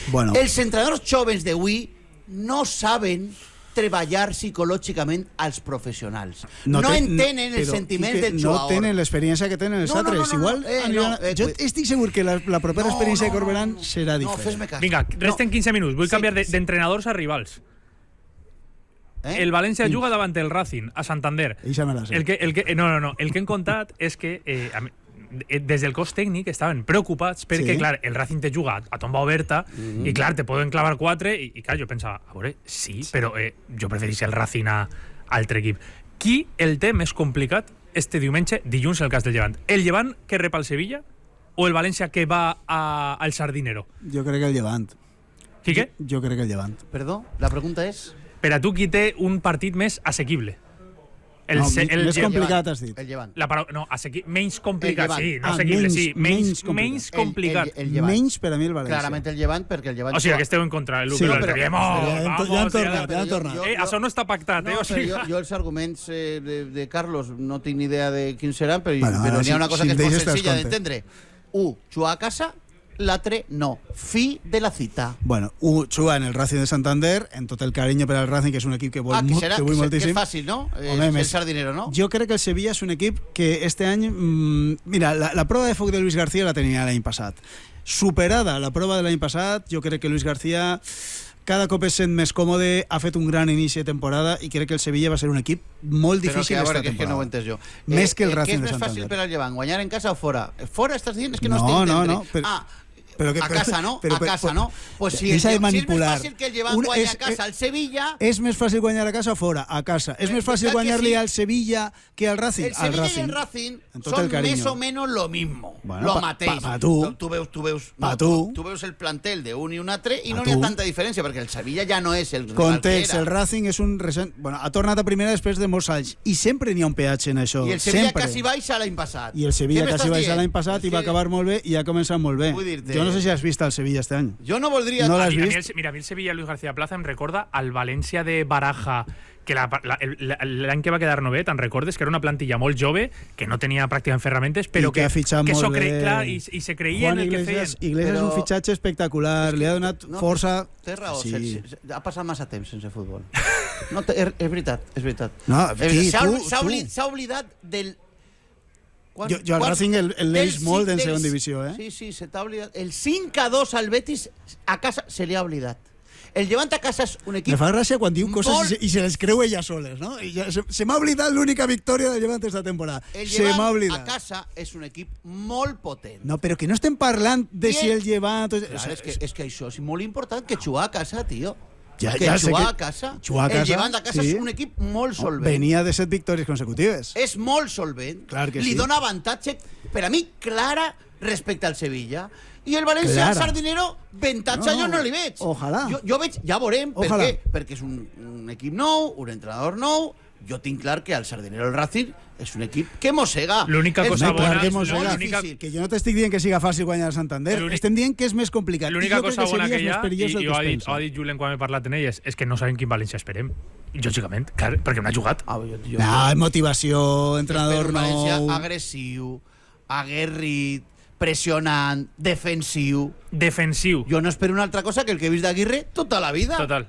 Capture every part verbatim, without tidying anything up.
Bueno. Els entrenadors jóvens d'avui no saben treballar psicològicament als professionals. No, No, te, entenen no, el sentiment del no jugador. tenen l'experiència que tenen els No, no, altres. no, no, Igual, no, eh, aniran- no, eh, jo cuid- estic segur que la, la propera No, experiència no, de Corberán no, no. serà No, diferent. fes-me cas. Vinga, resten quinze minuts. Vull Sí, canviar de- sí. d'entrenadors a rivals. Eh? El València juga davant el Racing, a Santander. Eixa me la sé. El que, el que, no, no, no. El que hem contat és que eh, a mi- eh, des del cos tècnic estaven preocupats perquè, Sí. clar, el Racing te juga a tomba oberta i, clar, te poden clavar quatre i, i clar, jo pensava, a veure, sí, però eh, jo preferís el Racing a altre equip. Qui el té més complicat este diumenge, dilluns, el cas del Llevant? El Llevant que rep al Sevilla o el València que va a, al Sardinero? Jo crec que el Llevant. Qui què? Jo crec que el Llevant. Perdó, la pregunta és... Per a tu, qui té un partit més assequible? El, No, se- mi- el més Llevant. complicat has dit. El Llevant. La paraula, no, assequi, menys complicat, El sí, Llevant. no Ah, assequible, menys- sí, menys menys, complicat. menys complicat. El, el, el Llevant. Menys per a mi el València. Clarament el Llevant, perquè el Llevant... O sigui, juga- que esteu en contra del Sí, Lucas, però- però, però vamos, ja hem- vamos, ja han ja- tornat, ja han jo- tornat. jo- Eh, això no està pactat, No, eh? O però sigui, jo, jo els arguments eh, de, de Carlos no tinc ni idea de quins seran, però, Bueno, però ara n'hi ha si- una cosa si que em és molt deixes te'ls senzilla conte. d'entendre. U, jugar a casa, l'altre no. Fi de la cita. Bueno, un juga en el Racing de Santander, en tot el carinyo per al Racing, que és un equip que vol Ah, que molt, serà, que que, vull que moltíssim. és fàcil, no? Home, el, el més- Sardinero, no? Jo crec que el Sevilla és un equip que este any... Mmm, mira, la, la prova de foc de Luis García la tenia l'any passat. Superada la prova de l'any passat, jo crec que Luis García cada cop es sent més còmode, ha fet un gran inici de temporada i crec que el Sevilla va ser un equip molt Però difícil que, a esta veure, que és que no ho he temporada. entès jo. Més que el eh, Racing Què de és més fàcil Santander. per al Llevant, guanyar en casa o fora? Fora estàs dient? És que no, No, estic no, entendre. no, però- Ah, Però que, a però- casa, no? però- a casa, però- no? Pues si, el, deixa de si és més manipular. fàcil que el Llevant Un- guanya és- a casa al Sevilla... És més fàcil guanyar a casa o fora? A casa. És Eh, més fàcil veritat que guanyar-li sí? al Sevilla que al Racing? El Al Sevilla Racing. y el Racing En tot son el carinyo. més o menos lo mismo, Bueno, lo pa- mateix. pa- pa tu. tu veus, tu veus, Pa no, tu. tu veus el plantel de un i un altre i Pa no n'hi ha tu. tanta diferència, perquè el Sevilla ja no és el rival Context, que el era. Racing és un recent... Bueno, ha tornat a primera després de molts anys i sempre n'hi ha un peatge en això. I el Sevilla sempre. quasi baixa l'any passat. I el Sevilla Què quasi m'estàs baixa dient? l'any passat És i va que acabar molt bé i ha començat molt bé. Vull dir-te- Jo no sé si has vist el Sevilla este any. Jo no voldria... No a l'has mi, a mi vist? el, mira, a mi el Sevilla Luis García Plaza em recorda al València de Baraja, que la- la- el- la- l'any que va quedar nové, te'n recordes? Que era una plantilla molt jove, que no tenia pràcticament ferramentes, però I que ha fitxat que molt s'ho cre... bé. clar, i, i se creien Juan el que Iglesias, feien. Iglesias és Però- un fitxatge espectacular, li ha donat No, força... Té raó, Sí. sí. ha passat massa temps sense futbol. No, té- és, és veritat, és veritat. No, És qui, S'ha tu, s'ha tu. obli- s'ha oblidat del... Quan- Jo, jo al quan- Racing el, el del leix molt en del- segona divisió, eh? Sí, sí, se t'ha oblidat. El cinc a dos al Betis a casa se li ha oblidat. El Llevant a casa és un equip... Me fa gràcia quan diu coses molt- i se, i se les creu ella soles, no? I ja, se se m'ha oblidat l'única victòria del Llevant esta temporada. El Se m'ha Llevant a oblidat. casa és un equip molt potent. No, però que no estem parlant de Bien. si el Llevant... O Clar, sea, és, que, és que això és molt important, que jugar a casa, tio. Ja- que ja sé jugar que- a casa... jugar a casa, el Llevant a casa sí. és un equip molt solvent. Venia de set victòries consecutives. És molt solvent. Clar que Li sí. dona avantatge, per a mi, clara respecte al Sevilla. I el València, Clara. al Sardinero, avantatge No, jo no li veig. ojalà. Jo, jo veig, ja veurem, per Ojalà. què? Perquè és un, un equip nou, un entrenador nou. Jo tinc clar que el Sardinero el Racing és un equip que mossega. L'única És cosa molt bona- Clar que és mos molt llega. difícil. Que jo no t'estic dient que siga fàcil guanyar el Santander. L'únic- Estem dient que és més complicat. L'única I jo crec cosa bona Sevilla que és hi més ha, perillós i, del i que ho, ha es dit, pensa. ho ha dit Julen quan m'he parlat amb elles, és que no sabem quin València esperem. I, lògicament, clar, perquè no ha jugat. Ah, jo, jo, No, motivació, entrenador Espero un València nou... agressiu, aguerrit, pressionant, defensiu. Defensiu. Jo no espero una altra cosa que el que he vist d'Aguirre tota la vida. Total.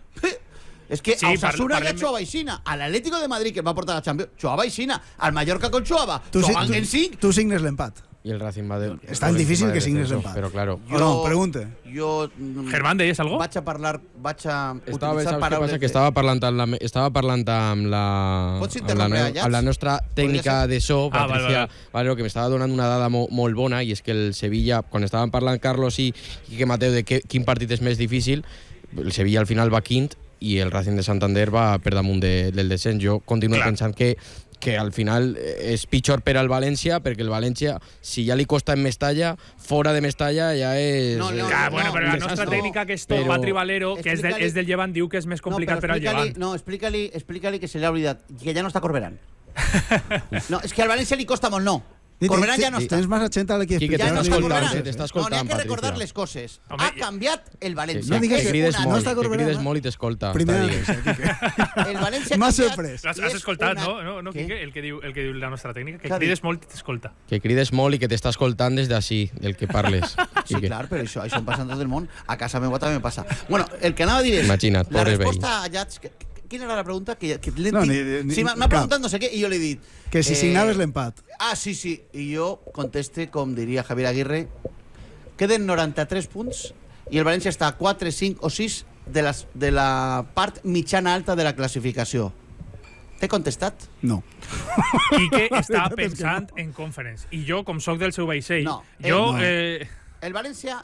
És que Sí, a Osasuna parlem- ja jugava aixina, a l'Atlético de Madrid, que el va portar a la Champions, jugava aixina, al Mallorca com jugava, Tu, sí- jugant en cinc. tu signes l'empat. Y el Racing va de... Es tan difícil que signes descenso, l'empat. Pero claro. O no, pregunte. Jo... mm, Germán, deies algo? Vaig a parlar, vaig a Estava, utilitzar saps què paraules... passa? Que estava parlant amb la, estava parlant amb la, Pots amb la, interrompre no- allà? amb la nostra tècnica Podria ser? de so, Ah, vale, Patricia, vale. vale, que m'estava donant una dada mo, molt bona, i és que el Sevilla, quan estaven parlant Carlos i, i que Mateu de que, quin partit és més difícil, el Sevilla al final va quint i el Racing de Santander va per damunt de, del descens. Jo continuo Clar. pensant que que al final és pitjor per al València, perquè el València, si ja li costa en Mestalla, fora de Mestalla ja és... No, no, és- Clar, bueno, no, però la un nostra desastre. tècnica, que és Però- Patri Valero, que és, del, Explica-li- és del Llevant, diu que és més complicat no, per al explica-li- Llevant. No, explica-li explica que se li ha oblidat, que ja no està Corberán. No, és que al València li costa molt, no. Corberán ja no està. Tens massa gent a l'equip. Quique, Ja no t'està està escoltant, Corberán. eh, t'està No, escoltant, n'hi ha que Patricia. recordar les coses. Home, Ha i- canviat el Sí, València. sí, No digues que que- crides una no molt, està que Corberán, crides eh? molt i t'escolta. Primera està dient. notícia, Quique. El València M'ha ha canviat sorprès. L'has i has és escoltat, una- no? No, no Què? Quique? El que, diu, el que diu la nostra tècnica, que Què ha crides dit? molt i t'escolta. Que crides molt i que t'està escoltant des d'ací, del que parles. Sí, Quique. clar, però això, això em passa en tot el món. A casa meva també passa. Bueno, el que anava a dir és... Imagina't, la pobres resposta a Llats... que- que- Quina era la pregunta? Que, que l'he No, dit- ni- ni- sí, m'ha m'ha cap. preguntat no sé què i jo li he dit... Que si eh, signaves l'empat. Ah, sí, sí. I jo conteste, com diria Javier Aguirre, queden noranta-tres punts i el València està a quatre, cinc o sis de, les, de la part mitjana alta de la classificació. T'he contestat? No. Quique està veritat és que pensant en conference. I jo, com sóc del seu vaixell, No, jo... no. Eh, El València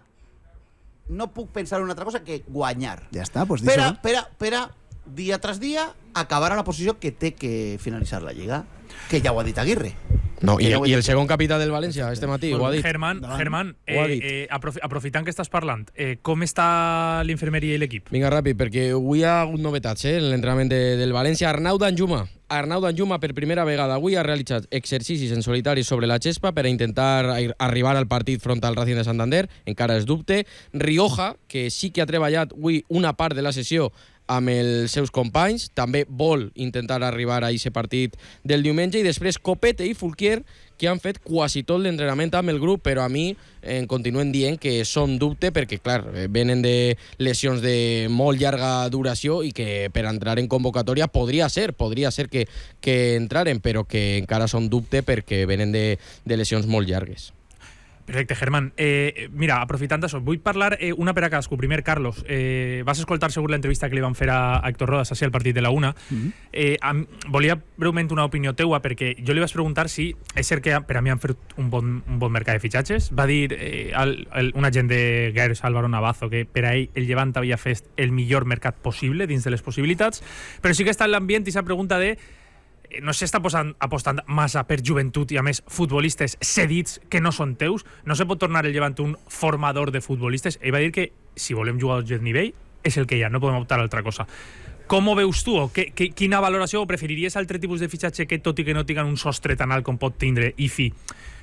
no puc pensar en una altra cosa que guanyar. Ja està, doncs Per a, díselo. per a, per a, dia tras dia, acabar a la posició que té que finalitzar la Lliga. Que ja ho ha dit Aguirre. No, i, Ja ho he i el dit. segon capità del València, este matí, ho ha dit. Germán, Endavant. Germán Ho ha eh, dit. eh, aprofi aprofitant que estàs parlant, eh, com està l'infermeria i l'equip? Vinga, ràpid, perquè avui hi ha hagut novetats eh, en l'entrenament de, del València. Arnau Danjuma. Arnau Danjuma per primera vegada avui ha realitzat exercicis en solitari sobre la gespa per a intentar ar- arribar al partit front al Racing de Santander. Encara és dubte. Rioja, que sí que ha treballat avui una part de la sessió amb els seus companys, també vol intentar arribar a aquest partit del diumenge, i després Copete i Fulquier, que han fet quasi tot l'entrenament amb el grup, però a mi em continuen dient que són dubte perquè, clar, eh, venen de lesions de molt llarga duració i que per entrar en convocatòria podria ser, podria ser que, que entraren, però que encara són dubte perquè venen de, de lesions molt llargues. Perfecte, Germán. Eh, mira, aprofitant d'això, vull parlar eh, una per a cadascú. Primer, Carlos, eh, vas escoltar segur l'entrevista que li van fer a Héctor Rodas així al partit de la una. Mm-hmm. eh, am, volia breument una opinió teua, perquè jo li vaig preguntar si és cert que per a mi han fet un bon, un bon mercat de fitxatges. Va dir eh, al, al, un agent de Guers, Álvaro Navazo, que per a ell el Llevant havia fet el millor mercat possible dins de les possibilitats, però sí que està en l'ambient i s'ha pregunta de no s'està apostant massa per joventut i a més futbolistes cedits que no són teus. No se pot tornar el Llevant un formador de futbolistes. Ell va dir que si volem jugar al nivell és el que hi ha, no podem optar a altra cosa. Com ho veus tu? O que, que, quina valoració? O preferiries altre tipus de fitxatge que, tot i que no tinguin un sostre tan alt com pot tindre I F I,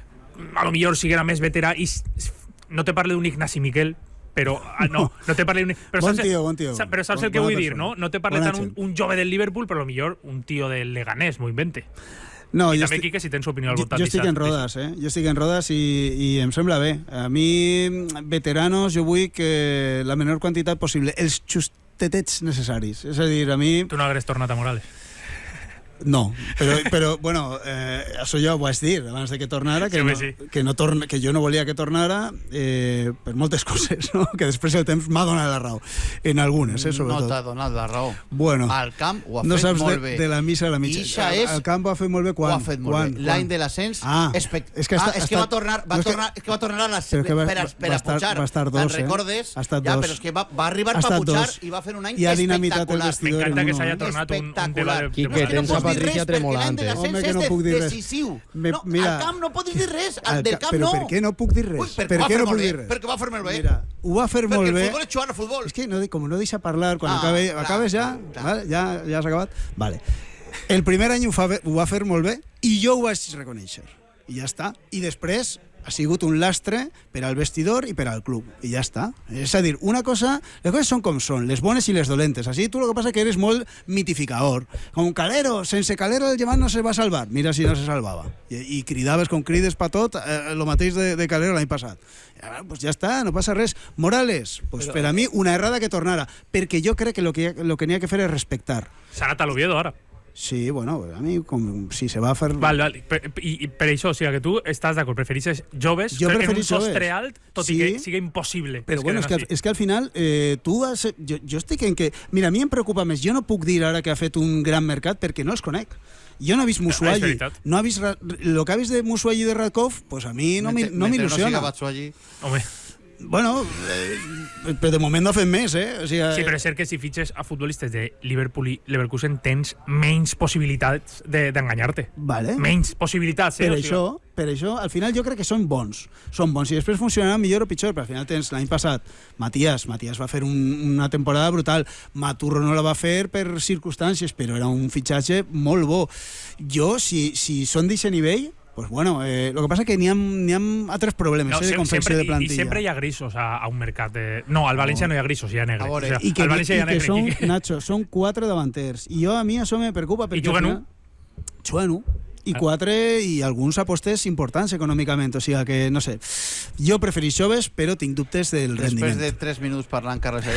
a lo millor siguera més veterà i no te parle d'un Ignasi Miquel, però ah, no, no te parle d'un... Però Bon saps, tio, bon tio. Però saps Bon- el que bona vull dir, persona. no? No te parle Bona tant un, gent. un jove del Liverpool, però a lo millor un tio del Leganés, m'ho invente. No, I jo també, estic- Quique, si tens opinió al Jo, voltant jo estic en d'això. rodes, eh? Jo estic en rodes i, i em sembla bé. A mi, veteranos, jo vull que la menor quantitat possible, els justetets necessaris. És a dir, a mi... Tu no hagués tornat a Morales. No, però, però bueno, eh, això ja ho vaig dir abans de que tornara, que, Sí, no, sí. que, no torna, que jo no volia que tornara eh, per moltes coses, no? Que després el temps m'ha donat la raó. En algunes, eh, No sobretot. t'ha donat la raó. Bueno, Al camp ho ha no fet saps molt de, bé. de la missa a la mitja. Ixa El- és- el camp ho ha fet molt bé quan? Ho ha fet molt quan? bé. L'any Quan? de l'ascens, Ah, espect... és que ha ah, estat- és que ha va estat- tornar, va no, és que- tornar, és que va tornar a la Però que va- per, a, va- per va a estar- pujar. va estar Te'n dos, eh? recordes? Ha estat ja, dos. però és que va, va arribar Ha per estat pujar dos. i va fer un any I ha dinamitat el espectacular. vestidor. M'encanta que en s'hagi uno. tornat un, un tema Espectacular. de... Quique, No, és que no tens pots a dir Patricia res, perquè l'any tremolant, de eh? l'ascens Home, que és no de- puc dir res. decisiu. Me- No, mira, al camp no pots dir res, al Al del ca- camp però no. per què no puc dir res? Ui, perquè per ho va què fer no molt puc bé, dir res? perquè ho va fer molt bé. Mira, ho va fer Perquè molt el bé. futbol és jugar al futbol. És que no, com no deixa parlar, quan Ah, acabe, clar, acabes ja, clar. vale, ja, ja has acabat. Vale. El primer any ho, fa, bé- ho va fer molt bé i jo ho vaig reconèixer. I ja està. I després ha sigut un lastre per al vestidor i per al club. I ja està. És a dir, una cosa... Les coses són com són, les bones i les dolentes. Així tu el que passa que eres molt mitificador. Com Calero, sense Calero el Llevant no se va salvar. Mira si no se salvava. I, i cridaves com crides pa tot, eh, el mateix de, de Calero l'any passat. Ja, pues ja està, no passa res. Morales, pues Però... per a mi una errada que tornara, perquè jo crec que lo que, lo que n'hi ha que fer és respectar. S'ha anat a l'Oviedo ara. Sí, bueno, a mi com si se va a fer... Val, val. Per, i, I per això, o sigui, que tu estàs d'acord, preferixes joves Jo que en un preferís joves. sostre alt, tot Sí. i que sigui impossible. Però Es bueno, és que, queden és que al final eh, tu has, jo, jo estic en que... Mira, a mi em preocupa més. Jo no puc dir ara que ha fet un gran mercat perquè no els conec. Jo no he vist Musuagi. veritat. No ha vist... Ra- Lo que ha vist de Musuagi i de Radkov, pues a mi no Mentre- m'il- no mentre m'il·lusiona. siga Batshuayi. així. Home, Bueno, eh, però de moment no ha fet més, eh? O sigui, sí, però és cert que si fitxes a futbolistes de Liverpool i Leverkusen tens menys possibilitats de- d'enganyar-te. Vale. Menys possibilitats, eh? Per O sigui, això, per això, al final jo crec que són bons. Són bons. I després funcionaran millor o pitjor, però al final tens l'any passat Matías. Matías va fer un, una temporada brutal. Maturro no la va fer per circumstàncies, però era un fitxatge molt bo. Jo, si, si són d'aquest nivell, Pues bueno, eh, lo que passa que n'hi ha, n'hi ha altres problemes No, eh, de sem- confecció sempre, de plantilla. I, I sempre hi ha grisos a, a un mercat de... No, al València no, no hi ha grisos, hi ha negre. A veure, o sea, I que, al València hi i ha que negre. són, i- Nacho, són quatre davanters. I jo, a mi això me preocupa perquè... juguen al final- Juguen un. I Ah. quatre i alguns apostes importants econòmicament. O sigui que, no sé, jo preferís joves, però tinc dubtes del Després rendiment. de tres minuts parlant, Carles